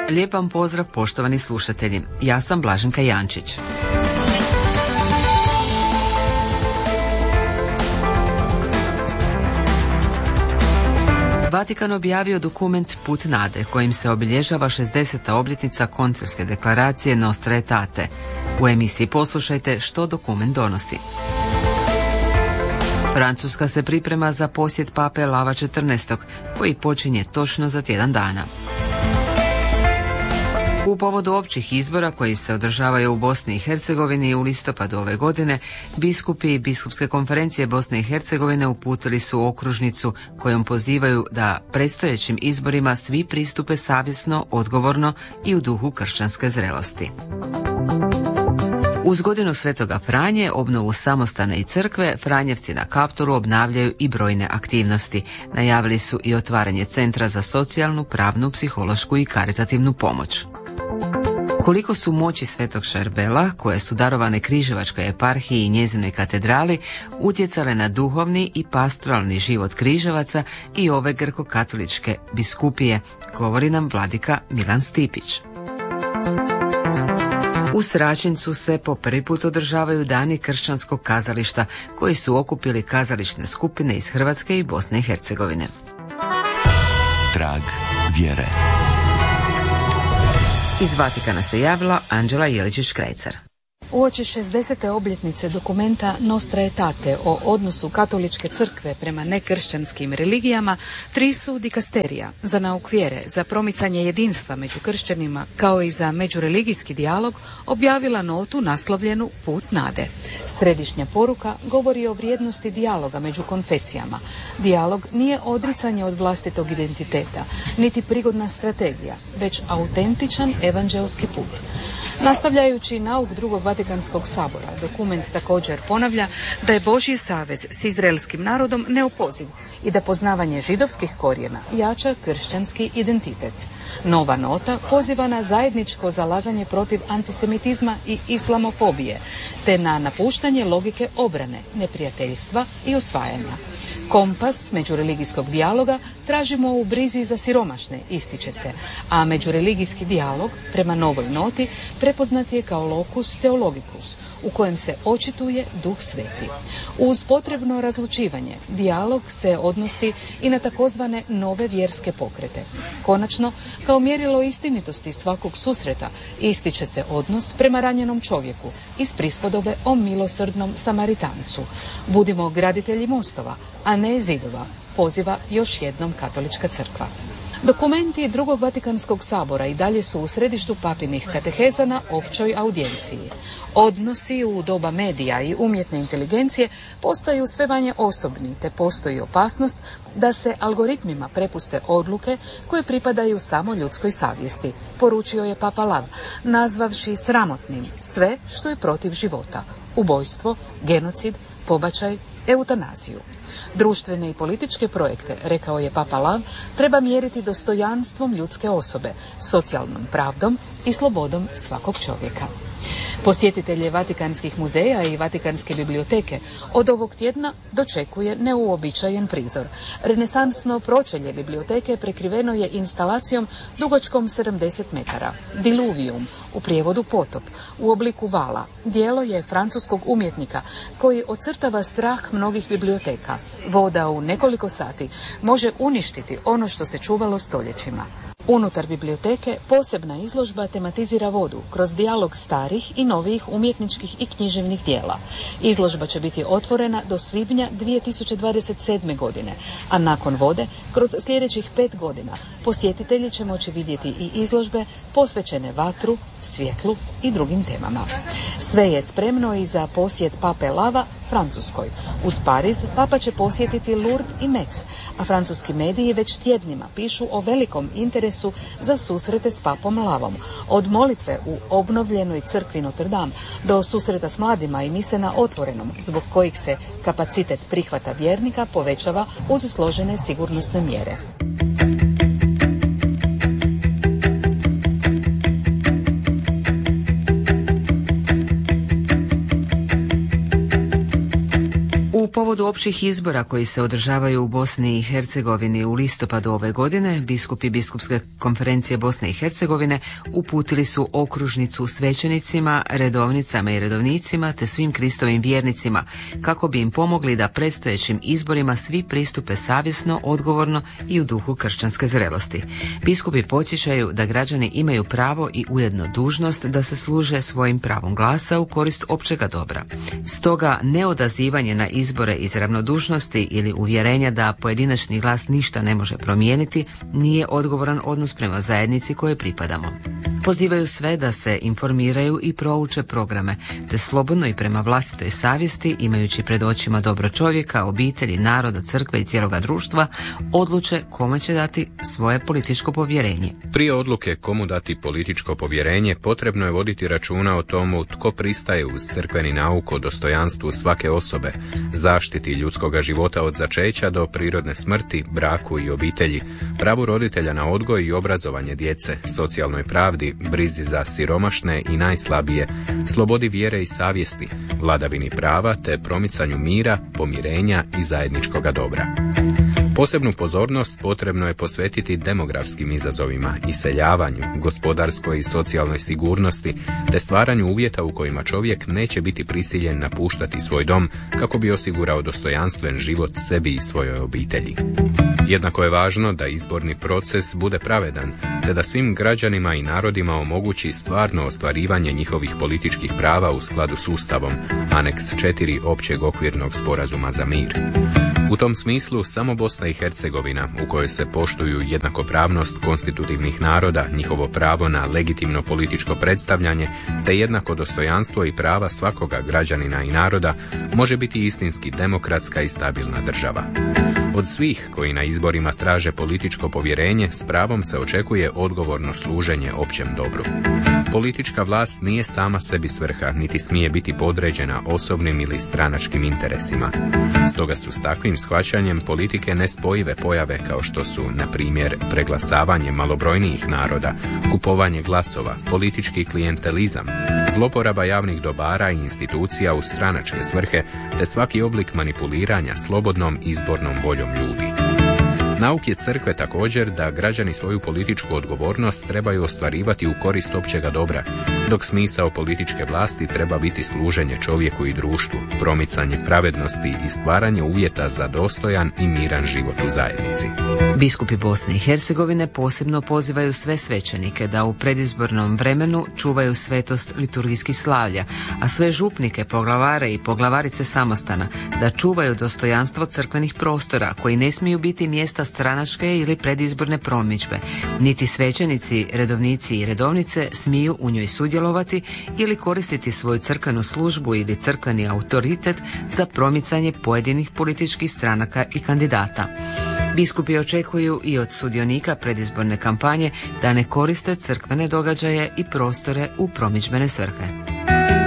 Lijep vam pozdrav, poštovani slušatelji. Ja sam Blaženka Jančić. Vatikan objavio dokument Put nade, kojim se obilježava 60. obljetnica Koncilske deklaracije Nostra Aetate. U emisiji poslušajte što dokument donosi. Francuska se priprema za posjet pape Lava XIV, koji počinje točno za tjedan dana. U povodu općih izbora koji se održavaju u Bosni i Hercegovini u listopadu ove godine, biskupi i biskupske konferencije Bosne i Hercegovine uputili su okružnicu kojom pozivaju da predstojećim izborima svi pristupe savjesno, odgovorno i u duhu kršćanske zrelosti. Uz godinu Svetoga Franje, obnovu samostana i crkve, Franjevci na Kaptolu obnavljaju i brojne aktivnosti. Najavili su i otvaranje Centra za socijalnu, pravnu, psihološku i karitativnu pomoć. Koliko su moći Svetog Šerbela, koje su darovane Križevačkoj eparhiji i njezinoj katedrali, utjecale na duhovni i pastoralni život Križevaca i ove grko-katoličke biskupije, govori nam vladika Milan Stipić. U Sračincu se po prvi put održavaju dani kršćanskog kazališta, koji su okupili kazališne skupine iz Hrvatske i Bosne i Hercegovine. Trag vjere. Iz Vatikana se javila Anđela Jeličić-Krajcar. Uoči 60. obljetnice dokumenta Nostra Aetate o odnosu katoličke crkve prema nekršćanskim religijama, 3 su dikasterija za nauk vjere, za promicanje jedinstva među kršćanima, kao i za međureligijski dijalog, objavila notu naslovljenu Put nade. Središnja poruka govori o vrijednosti dijaloga među konfesijama. Dijalog nije odricanje od vlastitog identiteta, niti prigodna strategija, već autentičan evanđelski put. Nastavljajući nauk drugog Vatikanskog sabora, dokument također ponavlja da je Božji savez s izraelskim narodom neopoziv i da poznavanje židovskih korijena jača kršćanski identitet. Nova nota poziva na zajedničko zalaganje protiv antisemitizma i islamofobije, te na napuštanje logike obrane, neprijateljstva i osvajanja. Kompas međureligijskog dijaloga tražimo u brizi za siromašne, ističe se, a međureligijski dijalog, prema novoj noti, prepoznat je kao locus theologicus, u kojem se očituje Duh Sveti. Uz potrebno razlučivanje, dijalog se odnosi i na takozvane nove vjerske pokrete. Konačno, kao mjerilo istinitosti svakog susreta, ističe se odnos prema ranjenom čovjeku iz prispodobe o milosrdnom Samaritancu. Budimo graditelji mostova, a ne zidova, poziva još jednom katolička crkva. Dokumenti drugog Vatikanskog sabora i dalje su u središtu papinih kateheza na općoj audijenciji. Odnosi u doba medija i umjetne inteligencije postaju sve manje osobni, te postoji opasnost da se algoritmima prepuste odluke koje pripadaju samo ljudskoj savjesti, poručio je Papa Lav, nazvavši sramotnim sve što je protiv života: ubojstvo, genocid, pobačaj, eutanaziju. Društvene i političke projekte, rekao je Papa Lav, treba mjeriti dostojanstvom ljudske osobe, socijalnom pravdom i slobodom svakog čovjeka. Posjetitelje Vatikanskih muzeja i Vatikanske biblioteke od ovog tjedna dočekuje neuobičajen prizor. Renesansno pročelje biblioteke prekriveno je instalacijom dugačkom 70 metara. Diluvium, u prijevodu potop, u obliku vala. Djelo je francuskog umjetnika koji ocrtava strah mnogih biblioteka. Voda u nekoliko sati može uništiti ono što se čuvalo stoljećima. Unutar biblioteke posebna izložba tematizira vodu kroz dijalog starih i novijih umjetničkih i književnih dijela. Izložba će biti otvorena do svibnja 2027. godine, a nakon vode, kroz sljedećih 5 godina, posjetitelji će moći vidjeti i izložbe posvećene vatru, svjetlu i drugim temama. Sve je spremno i za posjet Pape Lava Francuskoj. Uz Pariz Papa će posjetiti Lourdes i Metz, a francuski mediji već tjednima pišu o velikom interesu za susrete s Papom Lavom. Od molitve u obnovljenoj crkvi Notre Dame do susreta s mladima i mise na otvorenom, zbog kojih se kapacitet prihvata vjernika povećava uz složene sigurnosne mjere. U povodu općih izbora koji se održavaju u Bosni i Hercegovini u listopadu ove godine, biskupi Biskupske konferencije Bosne i Hercegovine uputili su okružnicu svećenicima, redovnicama i redovnicima te svim Kristovim vjernicima kako bi im pomogli da predstojećim izborima svi pristupe savjesno, odgovorno i u duhu kršćanske zrelosti. Biskupi podsjećaju da građani imaju pravo i ujedno dužnost da se služe svojim pravom glasa u korist općega dobra. Stoga neodazivanje na izbore iz ravnodušnosti ili uvjerenja da pojedinačni glas ništa ne može promijeniti nije odgovoran odnos prema zajednici koje pripadamo. Pozivaju sve da se informiraju i prouče programe, te slobodno i prema vlastitoj savjesti, imajući pred očima dobro čovjeka, obitelji, naroda, crkve i cijeloga društva, odluče kome će dati svoje političko povjerenje. Prije odluke komu dati političko povjerenje, potrebno je voditi računa o tomu tko pristaje uz crkveni nauk o dostojanstvu svake osobe, zaštiti ljudskoga života od začeća do prirodne smrti, braku i obitelji, pravu roditelja na odgoj i obrazovanje djece, socijalnoj pravdi, brizi za siromašne i najslabije, slobodi vjere i savjesti, vladavini prava te promicanju mira, pomirenja i zajedničkoga dobra. Posebnu pozornost potrebno je posvetiti demografskim izazovima, iseljavanju, gospodarskoj i socijalnoj sigurnosti, te stvaranju uvjeta u kojima čovjek neće biti prisiljen napuštati svoj dom kako bi osigurao dostojanstven život sebi i svojoj obitelji. Jednako je važno da izborni proces bude pravedan, te da svim građanima i narodima omogući stvarno ostvarivanje njihovih političkih prava u skladu s Ustavom, aneks 4 Općeg okvirnog sporazuma za mir. U tom smislu samo Bosna i Hercegovina, u kojoj se poštuju jednakopravnost konstitutivnih naroda, njihovo pravo na legitimno političko predstavljanje, te jednako dostojanstvo i prava svakoga građanina i naroda, može biti istinski demokratska i stabilna država. Od svih koji na izborima traže političko povjerenje, s pravom se očekuje odgovorno služenje općem dobru. Politička vlast nije sama sebi svrha, niti smije biti podređena osobnim ili stranačkim interesima. Stoga su s takvim shvaćanjem politike nespojive pojave kao što su, na primjer, preglasavanje malobrojnijih naroda, kupovanje glasova, politički klijentelizam, zloporaba javnih dobara i institucija u stranačke svrhe, te svaki oblik manipuliranja slobodnom izbornom voljom ljudi. Nauk je crkve također da građani svoju političku odgovornost trebaju ostvarivati u korist općega dobra, dok smisao političke vlasti treba biti služenje čovjeku i društvu, promicanje pravednosti i stvaranje uvjeta za dostojan i miran život u zajednici. Biskupi Bosne i Hercegovine posebno pozivaju sve svećenike da u predizbornom vremenu čuvaju svetost liturgijskih slavlja, a sve župnike, poglavare i poglavarice samostana da čuvaju dostojanstvo crkvenih prostora koji ne smiju biti mjesta stranačke ili predizborne promidžbe. Niti svećenici, redovnici i redovnice smiju u njoj sudjelovati ili koristiti svoju crkvenu službu ili crkveni autoritet za promicanje pojedinih političkih stranaka i kandidata. Biskupi očekuju i od sudionika predizborne kampanje da ne koriste crkvene događaje i prostore u promidžbene svrhe.